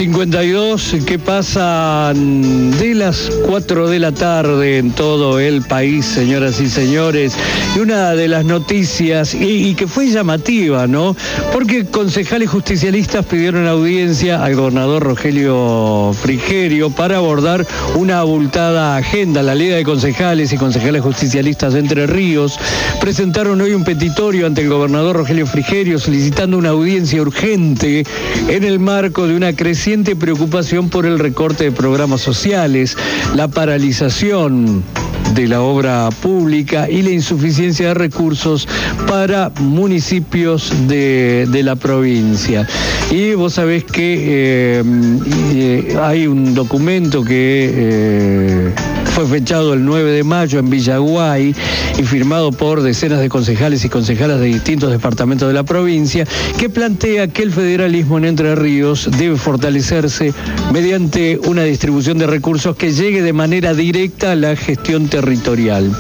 8:52, ¿qué pasa de las 4 de la tarde en todo el país, señoras y señores? Y una de las noticias, y que fue llamativa, ¿no? Porque concejales justicialistas pidieron audiencia al gobernador Rogelio Frigerio para abordar una abultada agenda. La Liga de Concejales y Concejales Justicialistas de Entre Ríos presentaron hoy un petitorio ante el gobernador Rogelio Frigerio solicitando una audiencia urgente en el marco de una creciente preocupación por el recorte de programas sociales, la paralización de la obra pública y la insuficiencia de recursos para municipios de la provincia. Y vos sabés que hay un documento que fue fechado el 9 de mayo en Villaguay y firmado por decenas de concejales y concejalas de distintos departamentos de la provincia, que plantea que el federalismo en Entre Ríos debe fortalecerse mediante una distribución de recursos que llegue de manera directa a la gestión territorial.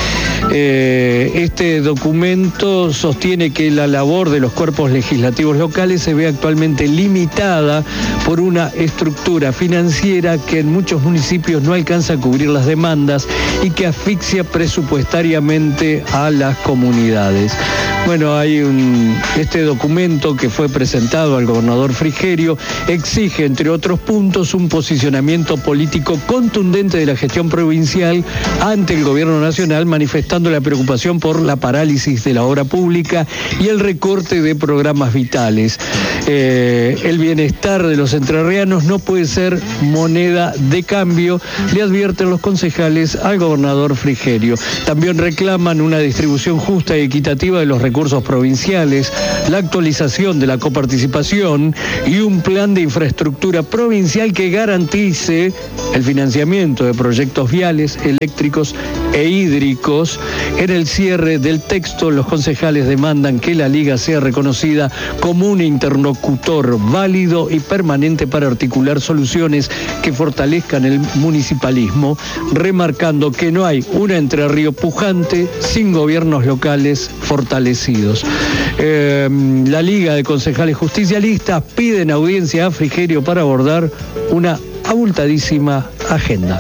Este documento sostiene que la labor de los cuerpos legislativos locales se ve actualmente limitada por una estructura financiera que en muchos municipios no alcanza a cubrir las demandas y que asfixia presupuestariamente a las comunidades. Bueno, este documento que fue presentado al gobernador Frigerio exige, entre otros puntos, un posicionamiento político contundente de la gestión provincial ante el gobierno nacional, manifestando la preocupación por la parálisis de la obra pública y el recorte de programas vitales. El bienestar de los entrerrianos no puede ser moneda de cambio, le advierten los concejales al gobernador Frigerio. También reclaman una distribución justa y equitativa de los recursos provinciales, la actualización de la coparticipación y un plan de infraestructura provincial que garantice el financiamiento de proyectos viales, eléctricos e hídricos. En el cierre del texto, los concejales demandan que la Liga sea reconocida como un interlocutor válido y permanente para articular soluciones que fortalezcan el municipalismo, remarcando que no hay una Entre Ríos pujante sin gobiernos locales fortalecidos. La Liga de Concejales Justicialistas piden audiencia a Frigerio para abordar una abultadísima agenda.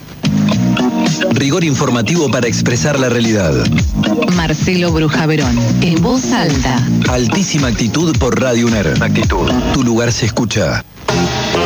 Rigor informativo para expresar la realidad. Marcelo Brujaverón, en voz alta. Altísima actitud por Radio UNER. Actitud. Tu lugar se escucha.